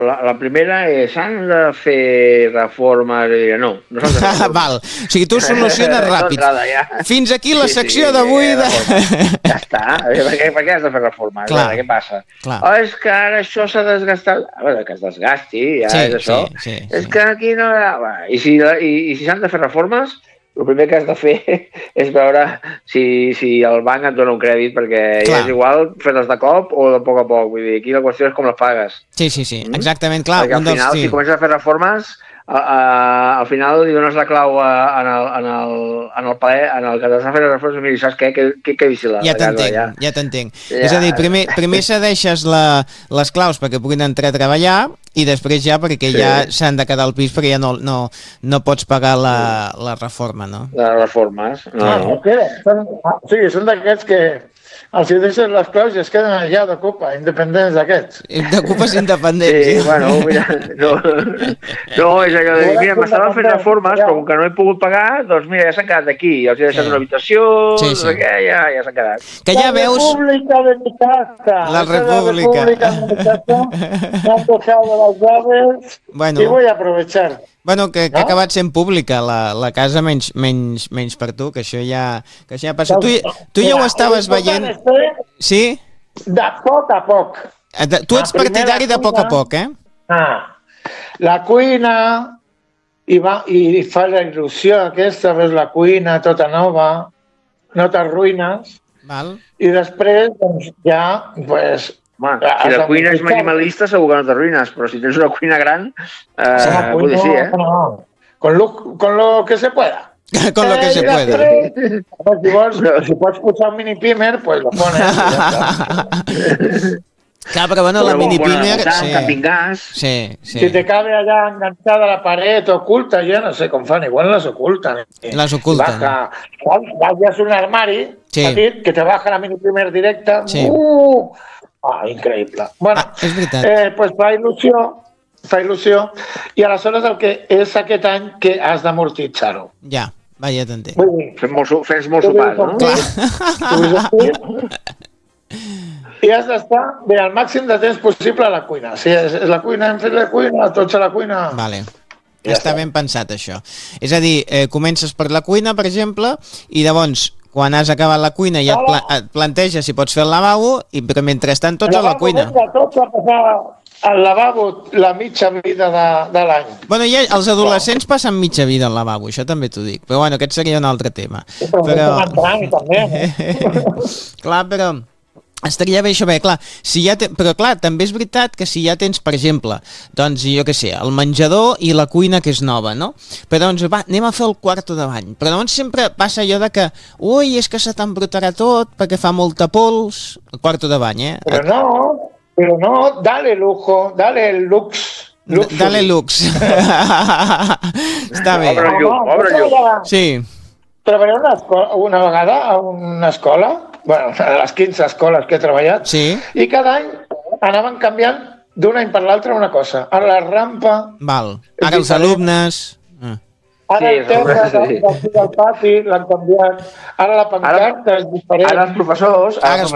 La primera és, s'han de fer reformes? No s'han de fer reformes. Val, o sigui, tu soluciones ràpid. Ja. Fins aquí la secció d'avui de... Ja està, per què has de fer reformes? Clar. Què passa? Clar. Oh, és que ara això s'ha desgastat. Veure, que es desgasti, ja és això. És que aquí no... I si s'han de fer reformes, el primer que has de fer és veure si el banc et dona un crèdit, perquè ja és igual fer-les de cop o de poc a poc. Vull dir, aquí la qüestió és com les pagues. Sí, exactament, clar. Perquè al final, si comences a fer reformes, al final li dones la clau en el paler, en el que t'has de fer les reformes, i mira, saps què? Què vigila? Ja t'entenc. És a dir, primer cedeixes les claus perquè puguin entrar a treballar i després ja perquè ja s'han de quedar al pis perquè ja no pots pagar la reforma, no? Les reformes, no. Sí, són d'aquests que els hi deixen les claus i es queden allà d'ocupa, independents d'aquests. D'ocupes independents. Sí, bueno, mira, no, és allò de dir, mira, m'estaven fent reformes, però com que no he pogut pagar, doncs mira, ja s'han quedat aquí, els he deixat una habitació, ja s'han quedat. Que ja veus... La República de mi casa. La República de mi casa. Me han dejado las llaves y voy a aprovechar. Bueno, que ha acabat sent pública la casa, menys per tu, que això ja passa. Tu ja ho estaves veient... Sí? De poc a poc. Tu ets partidari de poc a poc, eh? La cuina, i fa la il·lusió aquesta, veus la cuina tota nova, no t'arruïnes, i després, doncs, ja, pues... Si la cuina és minimalista segur que no t'arruïnes, però si tens una cuina gran, vull dir sí, eh? Con lo que se pueda. Con lo que se pueda. Si pots posar un mini pimer, pues lo pones. Clar, però bueno, la mini pimer... Si te cabe allá enganchada a la pared, oculta, yo no sé com fan, igual las ocultan. Las ocultan. Bajas un armari petit que te baja la mini pimer directa. Increïble. Bueno, és veritat. Pues fa il·lusió, i aleshores el que és aquest any que has d'amortitzar-ho. Ja t'entenc. Fes molt sopars, no? I has d'estar el màxim de temps possible a la cuina. Si és la cuina, hem fet la cuina, tots a la cuina. Vale. Està ben pensat, això. És a dir, comences per la cuina, per exemple, i llavors... Quan has acabat la cuina ja et planteges si pots fer el lavabo, però mentrestant tots a la cuina. Tots a passar al lavabo la mitja vida de l'any. Bueno, ja els adolescents passen mitja vida al lavabo, això també t'ho dic. Però bueno, aquest seria un altre tema. Clar, però... Estaria bé això, clar, però clar, també és veritat que si ja tens, per exemple, doncs jo què sé, el menjador i la cuina que és nova, no? Però doncs va, anem a fer el quarto de bany. Però llavors sempre passa allò de que, ui, és que se t'embrutarà tot perquè fa molta pols, el quarto de bany, eh? Però no, dale lujo, dale lux. Dale lux. Està bé. Obre llum. Sí. Treballaré una vegada a una escola, bueno, a les 15 escoles que he treballat, i cada any anaven canviant d'un any per l'altre una cosa. Ara la rampa... Ara els alumnes... Ara el terra del pati l'han canviat. Ara la pancarta és diferent. Ara els professors...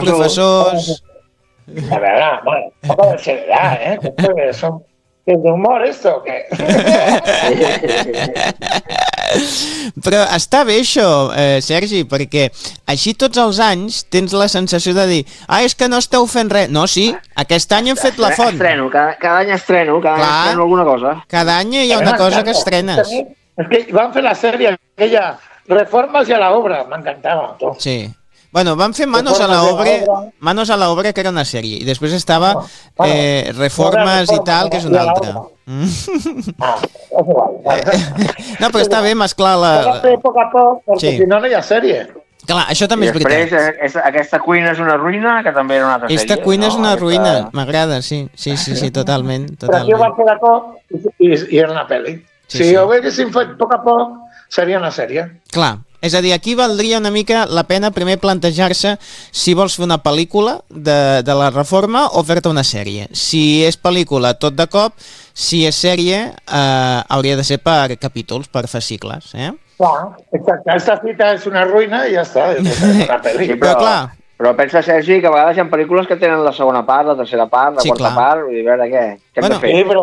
A veure, no pot ser allà, eh? ¿Es de humor esto o qué? Però està bé això, Sergi, perquè així tots els anys tens la sensació de dir és que no esteu fent res. No, sí, aquest any hem fet la font. Estreno, cada any estreno alguna cosa. Cada any hi ha una cosa que estrenes. És que van fer la sèrie aquella, Reformes i a la obra, m'encantava. Sí. Bueno, van fer Manos a la obra, que era una sèrie, i després estava Reformes i tal, que és una altra. No, però està bé mesclar la... S'ha de fer a poc a poc, perquè si no, no hi ha sèrie. Clar, això també és veritat. I després, aquesta cuina és una ruïna, que també era una altra sèrie. Aquesta cuina és una ruïna, m'agrada, sí, totalment. Però aquí ho van fer de cop i era una pel·li. Si ho haguéssim fet a poc, seria una sèrie. Clar. És a dir, aquí valdria una mica la pena primer plantejar-se si vols fer una pel·lícula de la reforma o fer-te una sèrie. Si és pel·lícula tot de cop, si és sèrie hauria de ser per capítols, per fascicles. Clar, exacte. Esta cita és una ruïna i ja està, és una pel·lícula. Però clar... Però pensa, Sergi, que a vegades hi ha pel·lícules que tenen la segona part, la tercera part, la quarta part, vull dir, a veure què hem de fer.